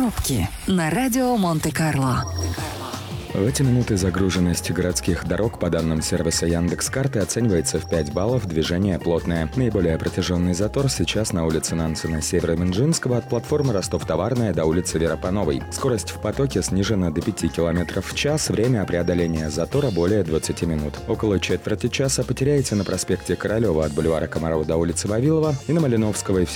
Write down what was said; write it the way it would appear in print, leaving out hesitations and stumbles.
Пробки на радио Монте-Карло. В эти минуты загруженность городских дорог по данным сервиса Яндекс.Карты оценивается в 5 баллов, движение плотное. Наиболее протяженный затор сейчас на улице Нансена Северо-Минжинского от платформы Ростов-Товарная до улицы Веропановой. Скорость в потоке снижена до 5 км в час, время преодоления затора более 20 минут. Около четверти часа потеряете на проспекте Королева от бульвара Комарова до улицы Вавилова и на Малиновского и